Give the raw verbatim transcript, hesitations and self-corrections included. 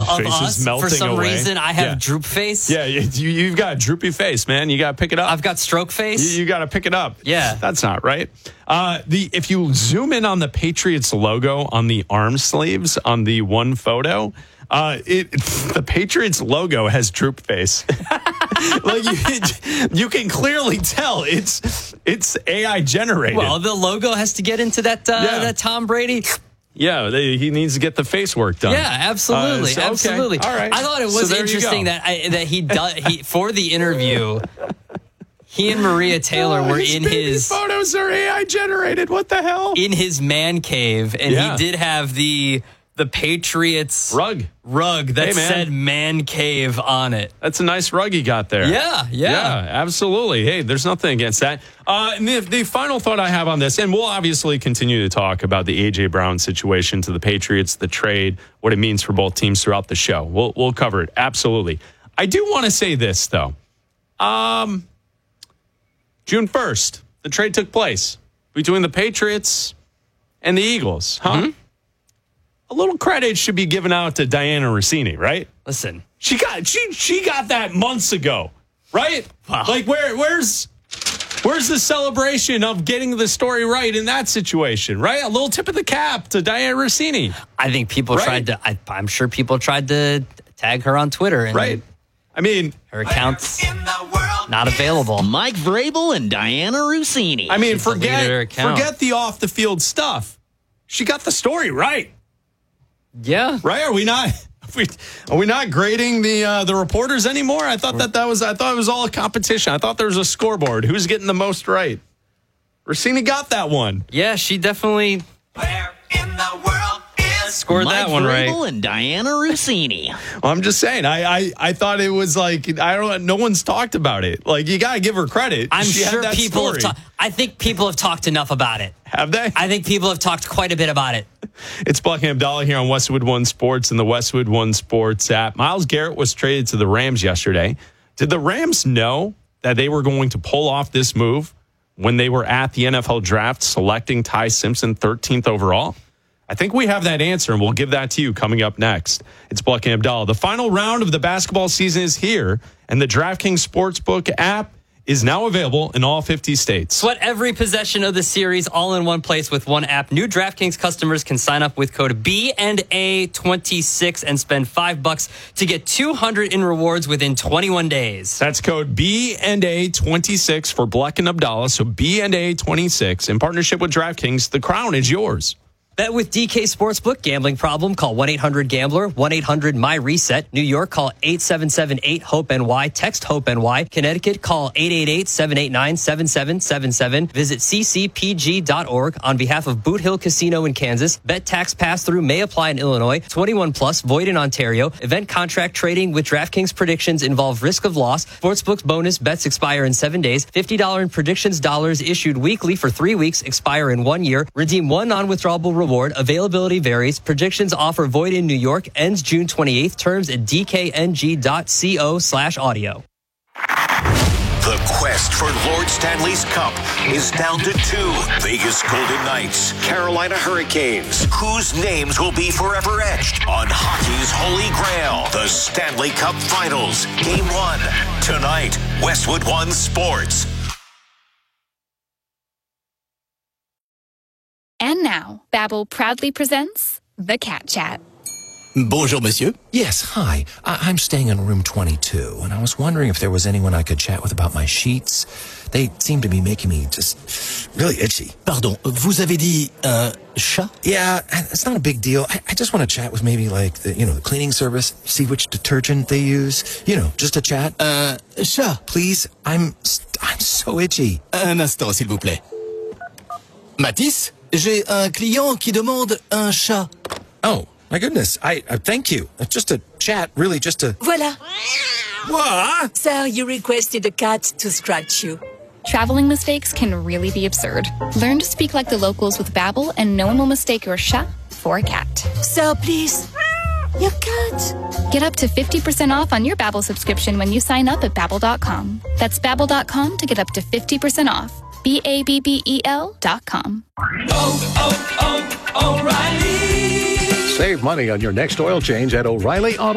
of face us. is melting For some away. reason, I have Yeah. droop face. Yeah, you, you've got a droopy face, man. You got to pick it up. I've got stroke face. You, you got to pick it up. Yeah. That's not right. Uh, the If you zoom in on the Patriots logo on the arm sleeves on the one photo, uh, it the Patriots logo has droop face. Like you, you can clearly tell it's it's A I generated. Well, the logo has to get into that uh, Yeah. that Tom Brady. Yeah, they, he needs to get the face work done. Yeah, absolutely, Uh, so, okay. absolutely. All right. I thought it So was there you interesting go. that I, that he does he for the interview. He and Maria Taylor Oh, were his in baby his photos are A I generated. What the hell? in his man cave, and Yeah. he did have the the Patriots Rug. rug that Hey, man. said "man cave" on it. That's a nice rug you got there. Yeah, yeah. Yeah, absolutely. Hey, there's nothing against that. Uh, and the, the final thought I have on this, and we'll obviously continue to talk about the A J Brown situation to the Patriots, the trade, what it means for both teams throughout the show. We'll we'll cover it absolutely. I do want to say this though. Um, June first, the trade took place between the Patriots and the Eagles. Huh? Mm-hmm. A little credit should be given out to Diana Rossini, right? Listen, She got she she got that months ago, right? Wow. Like where where's where's the celebration of getting the story right in that situation, right? A little tip of the cap to Diana Rossini, I think people Right. tried to. I, I'm sure people tried to tag her on Twitter, and right? I mean, her account's not available. Mike Vrabel and Diana Rossini. I mean, She deleted her forget account. forget the off the field stuff. She got the story right, Yeah, right? Are we not? Are we, are we not grading the uh, the reporters anymore? I thought that that was I thought it was all a competition. I thought there was a scoreboard. Who's getting the most right? Rossini got that one. yeah. She definitely Where in the world is scored Mike that one Vrabel right. and Diana Rossini. Well, I'm just saying. I, I I thought it was like I don't. No one's talked about it. Like you got to give her credit. I'm She had sure that people story. have talked. I think people have talked enough about it. Have they? I think people have talked quite a bit about it. It's Buck and Abdallah here on Westwood One Sports and the Westwood One Sports app. Myles Garrett was traded to the Rams yesterday. Did the Rams know that they were going to pull off this move when they were at the N F L draft selecting Ty Simpson thirteenth overall? I think we have that answer, and we'll give that to you coming up next. It's Buck and Abdallah. The final round of the basketball season is here, and the DraftKings Sportsbook app is now available in all fifty states. Sweat every possession of the series all in one place with one app. New DraftKings customers can sign up with code B and A twenty-six and spend five bucks to get two hundred in rewards within twenty-one days. That's code B and A twenty-six for Buck and Abdallah. So B and A twenty-six in partnership with DraftKings. The crown is yours. Bet with D K Sportsbook. Gambling problem? Call one eight hundred gambler, one eight hundred my reset. New York, call eight seven seven eight hope N Y. Text HOPE-NY. Connecticut, call eight eight eight seven eight nine seven seven seven seven. Visit c c p g dot org on behalf of Boot Hill Casino in Kansas. Bet tax pass-through may apply in Illinois. twenty-one plus, void in Ontario. Event contract trading with DraftKings predictions involve risk of loss. Sportsbook's bonus bets expire in seven days. fifty dollars in predictions dollars issued weekly for three weeks, expire in one year. Redeem one non-withdrawable reward. Availability varies. Predictions offer void in New York. Ends June twenty-eighth. Terms at d k n g dot co slash audio. The quest for Lord Stanley's Cup is down to two. Vegas Golden Knights, Carolina Hurricanes, whose names will be forever etched on hockey's holy grail, the Stanley Cup Finals. Game one, tonight, Westwood One Sports. And now, Babbel proudly presents The Cat Chat. Bonjour, monsieur. Yes, hi. I- I'm staying in room twenty-two, and I was wondering if there was anyone I could chat with about my sheets. They seem to be making me just really itchy. Pardon, vous avez dit un chat? Yeah, it's not a big deal. I, I just want to chat with maybe like the, you know, the cleaning service, see which detergent they use. You know, just a chat. Un chat. Please, I'm I'm so itchy. Un instant, s'il vous plaît. Mathis, j'ai un client qui demande un chat. Oh, my goodness. I, I thank you. It's just a chat, really, just a. Voila. What? Sir, you requested a cat to scratch you. Traveling mistakes can really be absurd. Learn to speak like the locals with Babbel, and no one will mistake your chat for a cat. Sir, please. Your cat. Get up to fifty percent off on your Babbel subscription when you sign up at babbel dot com. That's babbel dot com to get up to fifty percent off. B A B B E L dot com. oh, oh, oh, O'Reilly. Save money on your next oil change at O'Reilly Auto